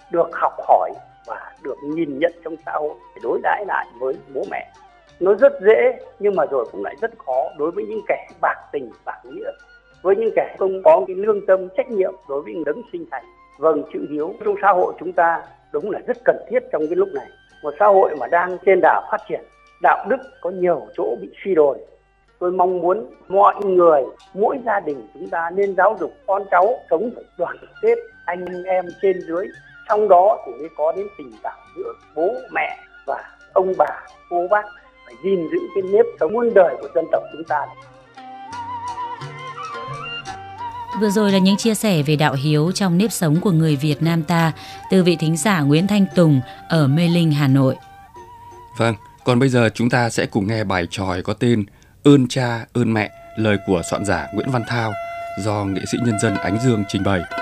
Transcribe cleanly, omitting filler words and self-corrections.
được học hỏi và được nhìn nhận trong xã hội để đối đãi lại với bố mẹ. Nó rất dễ nhưng mà rồi cũng lại rất khó đối với những kẻ bạc tình bạc nghĩa, với những kẻ không có cái lương tâm trách nhiệm đối với đấng sinh thành. Vâng, chữ hiếu trong xã hội chúng ta đúng là rất cần thiết trong cái lúc này. Một xã hội mà đang trên đà phát triển, đạo đức có nhiều chỗ bị suy đồi. Tôi mong muốn mọi người, mỗi gia đình chúng ta nên giáo dục con cháu sống đoàn kết, anh em trên dưới. Trong đó thì mới có đến tình cảm giữa bố mẹ và ông bà, cô bác, phải gìn giữ cái nếp sống muôn đời của dân tộc chúng ta. Vừa rồi là những chia sẻ về đạo hiếu trong nếp sống của người Việt Nam ta từ vị thính giả Nguyễn Thanh Tùng ở Mê Linh, Hà Nội. Vâng, còn bây giờ chúng ta sẽ cùng nghe bài chòi có tên Ơn Cha, Ơn Mẹ, lời của soạn giả Nguyễn Văn Thao do nghệ sĩ nhân dân Ánh Dương trình bày.